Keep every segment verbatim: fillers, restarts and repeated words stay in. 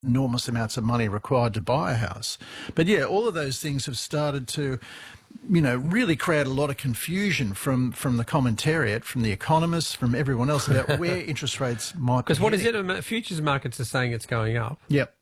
enormous amounts of money required to buy a house. But yeah, all of those things have started to, you know, really create a lot of confusion from, from the commentariat, from the economists, from everyone else about where interest rates might be. Because what is it? Futures markets are saying it's going up. Yep.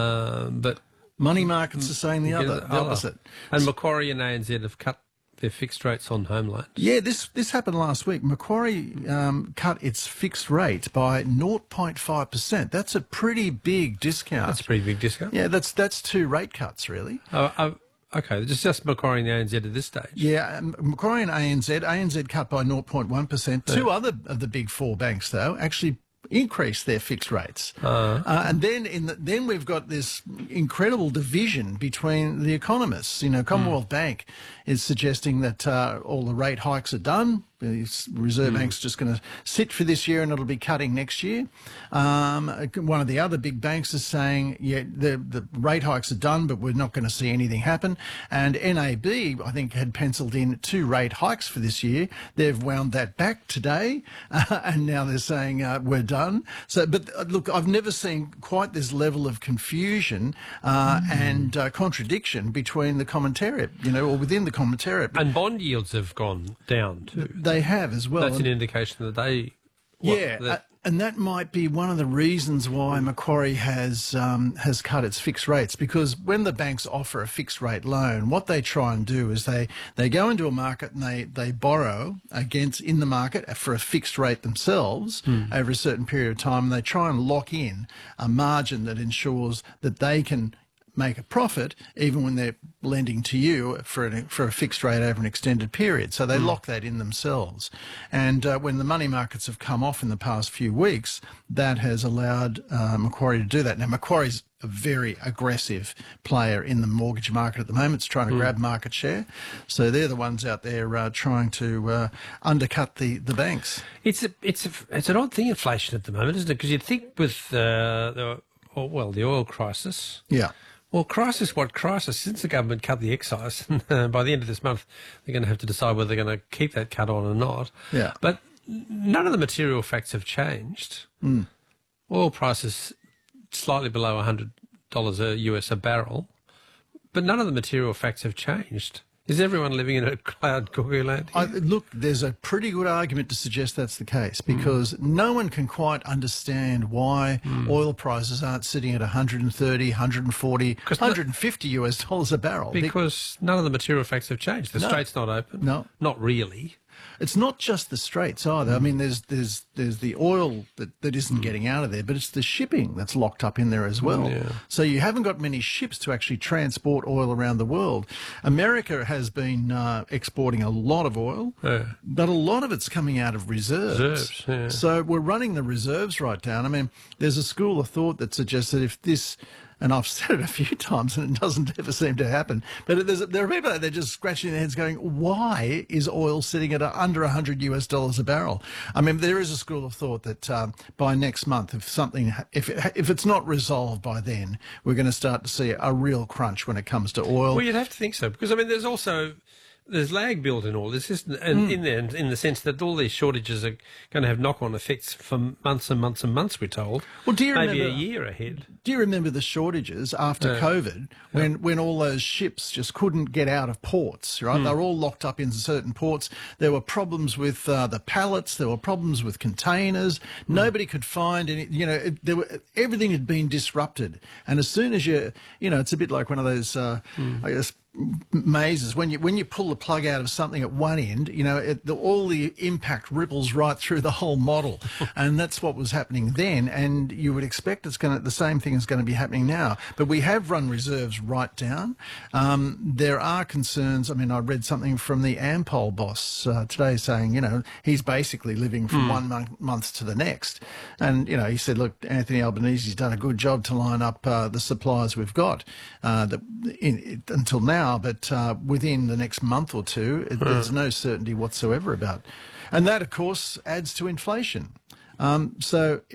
Um, but money markets are saying the other, the opposite. And Macquarie and A N Z have cut their fixed rates on home loans. Yeah, this this happened last week. Macquarie um, cut its fixed rate by zero point five percent. That's a pretty big discount. That's a pretty big discount. Yeah, that's that's two rate cuts, really. Uh, uh, okay, it's just Macquarie and A N Z at this stage. Yeah, um, Macquarie and A N Z. A N Z cut by zero point one percent. Two yeah. other of the big four banks, though, actually increase their fixed rates. Uh, uh, and then in the, then we've got this incredible division between the economists. You know, Commonwealth mm. Bank is suggesting that uh, all the rate hikes are done. The Reserve mm. Bank's just going to sit for this year and it'll be cutting next year. Um, one of the other big banks is saying, yeah, the, the rate hikes are done, but we're not going to see anything happen. And N A B, I think, had penciled in two rate hikes for this year. They've wound that back today, uh, and now they're saying uh, we're done. So, but uh, look, I've never seen quite this level of confusion uh, mm. and uh, contradiction between the commentariat, you know, or within the commentariat. And bond yields have gone down too. They have as well. That's an indication that they... What, yeah, that, uh, and that might be one of the reasons why Macquarie has um, has cut its fixed rates, because when the banks offer a fixed rate loan, what they try and do is they, they go into a market and they, they borrow against in the market for a fixed rate themselves hmm. over a certain period of time, and they try and lock in a margin that ensures that they can make a profit even when they're lending to you for a, for a fixed rate over an extended period. So they mm. lock that in themselves. And uh, when the money markets have come off in the past few weeks, that has allowed uh, Macquarie to do that. Now, Macquarie's a very aggressive player in the mortgage market at the moment. It's trying to mm. grab market share. So they're the ones out there uh, trying to uh, undercut the, the banks. It's a, it's a, it's an odd thing, inflation at the moment, isn't it? Because you'd think with uh, the, well, the oil crisis... Yeah. Well, crisis, what crisis? Since the government cut the excise, by the end of this month, they're going to have to decide whether they're going to keep that cut on or not. Yeah. But none of the material facts have changed. Mm. Oil prices slightly below one hundred dollars a U S a barrel, but none of the material facts have changed. Is everyone living in a cloud cuckoo land? I, look, there's a pretty good argument to suggest that's the case, because mm. no one can quite understand why mm. oil prices aren't sitting at one hundred thirty, one hundred forty, one hundred fifty U S dollars a barrel. Because none of the material facts have changed. The no. Strait's not open. No. Not really. It's not just the Straits either. Mm. I mean, there's there's there's the oil that, that isn't mm. getting out of there, but it's the shipping that's locked up in there as well. Yeah. So you haven't got many ships to actually transport oil around the world. America has been uh, exporting a lot of oil, yeah. but a lot of it's coming out of reserves. Reserves, yeah. So we're running the reserves right down. I mean, there's a school of thought that suggests that if this... And I've said it a few times and it doesn't ever seem to happen. But there's, there are people out there just scratching their heads going, why is oil sitting at a, under one hundred US dollars a barrel? I mean, there is a school of thought that um, by next month, if something, if, it, if it's not resolved by then, we're going to start to see a real crunch when it comes to oil. Well, you'd have to think so, because, I mean, there's also... There's lag built in all this, isn't and mm. in there, in the sense that all these shortages are going to have knock-on effects for months and months and months, we're told. Well, do you maybe remember, a year ahead. Do you remember the shortages after uh, COVID, when, yeah. when all those ships just couldn't get out of ports, right? Mm. They were all locked up in certain ports. There were problems with uh, the pallets. There were problems with containers. Mm. Nobody could find any, you know, it, there were, everything had been disrupted. And as soon as you, you know, it's a bit like one of those, uh, mm. I guess, mazes. When you when you pull the plug out of something at one end, you know, it, the, all the impact ripples right through the whole model, and that's what was happening then. And you would expect it's going to the same thing is going to be happening now. But we have run reserves right down. Um, there are concerns. I mean, I read something from the Ampol boss uh, today saying, you know, he's basically living from mm. one month, month to the next. And you know, he said, look, Anthony Albanese's done a good job to line up uh, the supplies we've got uh, that in, in, until now. But uh, within the next month or two, it, there's no certainty whatsoever about. And that, of course, adds to inflation. Um, so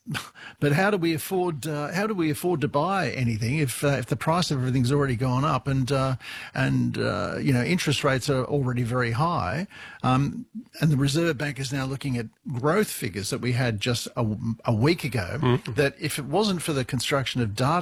but how do we afford uh, how do we afford to buy anything if uh, if the price of everything's already gone up and uh, and uh, you know interest rates are already very high, um, and the Reserve Bank is now looking at growth figures that we had just a, a week ago. Mm. That if it wasn't for the construction of data